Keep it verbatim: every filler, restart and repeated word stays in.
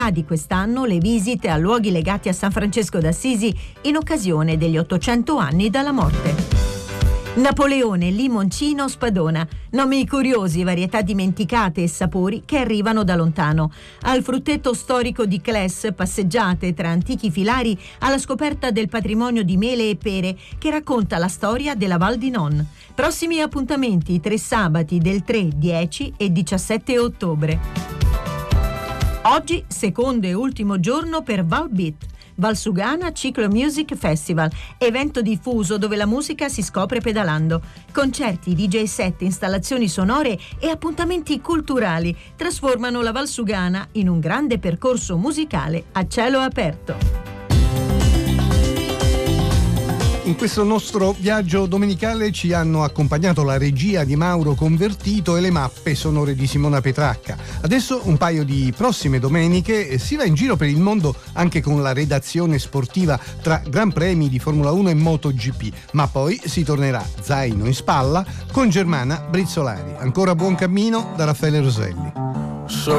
di quest'anno le visite a luoghi legati a San Francesco d'Assisi in occasione degli ottocento anni dalla morte. Napoleone, limoncino, spadona, nomi curiosi, varietà dimenticate e sapori che arrivano da lontano. Al frutteto storico di Cles, passeggiate tra antichi filari alla scoperta del patrimonio di mele e pere che racconta la storia della Val di Non. Prossimi appuntamenti tre sabati del tre, dieci e diciassette ottobre. Oggi secondo e ultimo giorno per Valbeat, Valsugana Ciclo Music Festival, evento diffuso dove la musica si scopre pedalando. Concerti, D J set, installazioni sonore e appuntamenti culturali trasformano la Valsugana in un grande percorso musicale a cielo aperto. In questo nostro viaggio domenicale ci hanno accompagnato la regia di Mauro Convertito e le mappe sonore di Simona Petracca. Adesso un paio di prossime domeniche si va in giro per il mondo anche con la redazione sportiva tra Gran Premi di Formula uno e MotoGP, ma poi si tornerà zaino in spalla con Germana Brizzolari. Ancora buon cammino da Raffaele Roselli. So